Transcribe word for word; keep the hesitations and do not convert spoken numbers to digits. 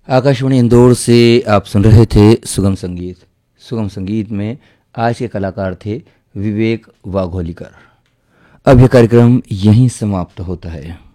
आकाशवाणी इंदौर से आप सुन रहे थे सुगम संगीत। सुगम संगीत में आज के कलाकार थे विवेक वाघोलीकर। अब यह कार्यक्रम यहीं समाप्त होता है।